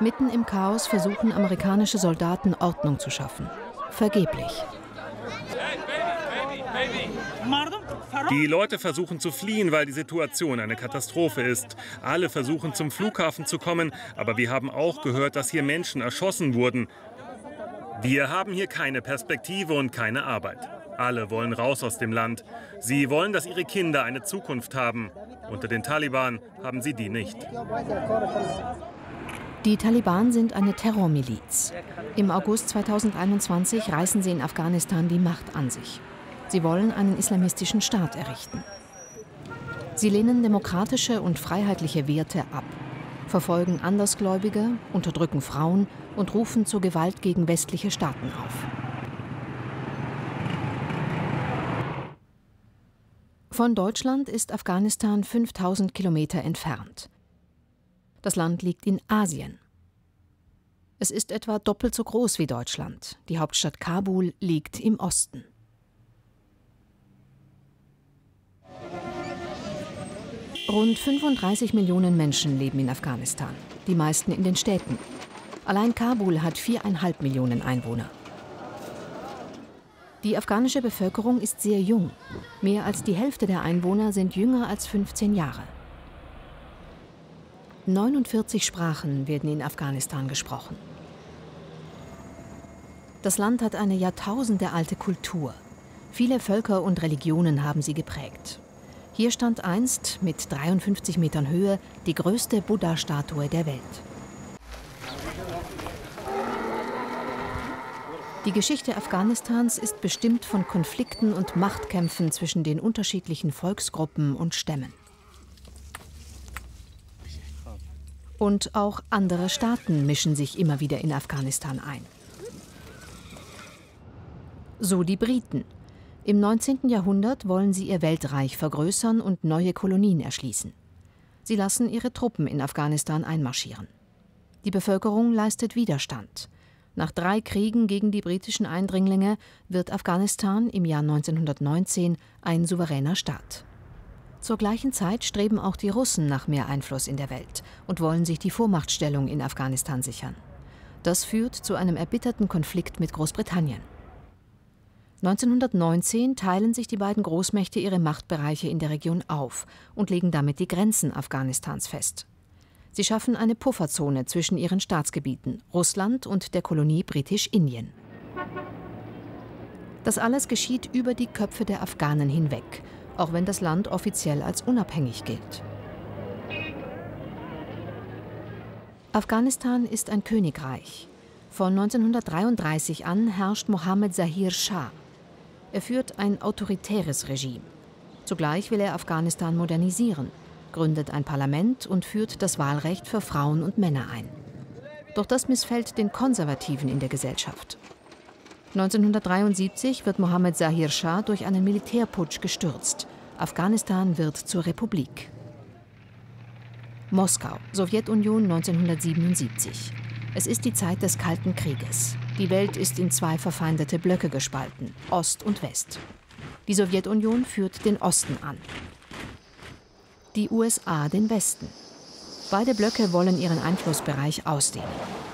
Mitten im Chaos versuchen amerikanische Soldaten Ordnung zu schaffen. Vergeblich. Die Leute versuchen zu fliehen, weil die Situation eine Katastrophe ist. Alle versuchen zum Flughafen zu kommen, aber wir haben auch gehört, dass hier Menschen erschossen wurden. Wir haben hier keine Perspektive und keine Arbeit. Alle wollen raus aus dem Land. Sie wollen, dass ihre Kinder eine Zukunft haben. Unter den Taliban haben sie die nicht. Die Taliban sind eine Terrormiliz. Im August 2021 reißen sie in Afghanistan die Macht an sich. Sie wollen einen islamistischen Staat errichten. Sie lehnen demokratische und freiheitliche Werte ab, verfolgen Andersgläubige, unterdrücken Frauen und rufen zur Gewalt gegen westliche Staaten auf. Von Deutschland ist Afghanistan 5000 Kilometer entfernt. Das Land liegt in Asien. Es ist etwa doppelt so groß wie Deutschland. Die Hauptstadt Kabul liegt im Osten. Rund 35 Millionen Menschen leben in Afghanistan, die meisten in den Städten. Allein Kabul hat 4,5 Millionen Einwohner. Die afghanische Bevölkerung ist sehr jung. Mehr als die Hälfte der Einwohner sind jünger als 15 Jahre. 49 Sprachen werden in Afghanistan gesprochen. Das Land hat eine jahrtausendealte Kultur. Viele Völker und Religionen haben sie geprägt. Hier stand einst mit 53 Metern Höhe die größte Buddha-Statue der Welt. Die Geschichte Afghanistans ist bestimmt von Konflikten und Machtkämpfen zwischen den unterschiedlichen Volksgruppen und Stämmen. Und auch andere Staaten mischen sich immer wieder in Afghanistan ein. So die Briten. Im 19. Jahrhundert wollen sie ihr Weltreich vergrößern und neue Kolonien erschließen. Sie lassen ihre Truppen in Afghanistan einmarschieren. Die Bevölkerung leistet Widerstand. Nach 3 Kriegen gegen die britischen Eindringlinge wird Afghanistan im Jahr 1919 ein souveräner Staat. Zur gleichen Zeit streben auch die Russen nach mehr Einfluss in der Welt und wollen sich die Vormachtstellung in Afghanistan sichern. Das führt zu einem erbitterten Konflikt mit Großbritannien. 1919 teilen sich die beiden Großmächte ihre Machtbereiche in der Region auf und legen damit die Grenzen Afghanistans fest. Sie schaffen eine Pufferzone zwischen ihren Staatsgebieten, Russland und der Kolonie Britisch-Indien. Das alles geschieht über die Köpfe der Afghanen hinweg, auch wenn das Land offiziell als unabhängig gilt. Afghanistan ist ein Königreich. Von 1933 an herrscht Mohammed Zahir Schah. Er führt ein autoritäres Regime. Zugleich will er Afghanistan modernisieren, gründet ein Parlament und führt das Wahlrecht für Frauen und Männer ein. Doch das missfällt den Konservativen in der Gesellschaft. 1973 wird Mohammed Zahir Schah durch einen Militärputsch gestürzt. Afghanistan wird zur Republik. Moskau, Sowjetunion 1977. Es ist die Zeit des Kalten Krieges. Die Welt ist in 2 verfeindete Blöcke gespalten, Ost und West. Die Sowjetunion führt den Osten an. Die USA den Westen. Beide Blöcke wollen ihren Einflussbereich ausdehnen.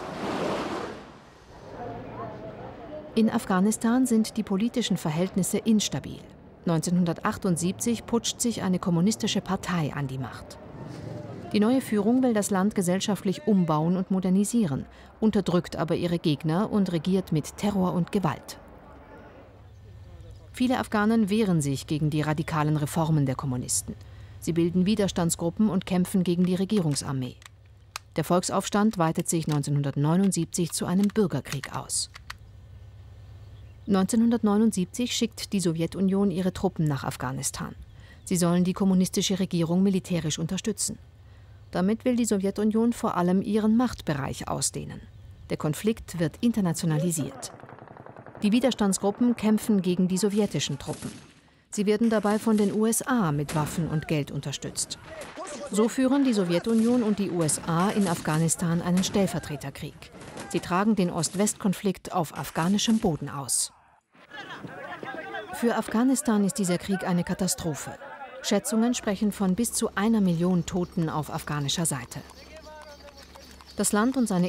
In Afghanistan sind die politischen Verhältnisse instabil. 1978 putscht sich eine kommunistische Partei an die Macht. Die neue Führung will das Land gesellschaftlich umbauen und modernisieren, unterdrückt aber ihre Gegner und regiert mit Terror und Gewalt. Viele Afghanen wehren sich gegen die radikalen Reformen der Kommunisten. Sie bilden Widerstandsgruppen und kämpfen gegen die Regierungsarmee. Der Volksaufstand weitet sich 1979 zu einem Bürgerkrieg aus. 1979 schickt die Sowjetunion ihre Truppen nach Afghanistan. Sie sollen die kommunistische Regierung militärisch unterstützen. Damit will die Sowjetunion vor allem ihren Machtbereich ausdehnen. Der Konflikt wird internationalisiert. Die Widerstandsgruppen kämpfen gegen die sowjetischen Truppen. Sie werden dabei von den USA mit Waffen und Geld unterstützt. So führen die Sowjetunion und die USA in Afghanistan einen Stellvertreterkrieg. Sie tragen den Ost-West-Konflikt auf afghanischem Boden aus. Für Afghanistan ist dieser Krieg eine Katastrophe. Schätzungen sprechen von bis zu 1 Million Toten auf afghanischer Seite. Das Land und seine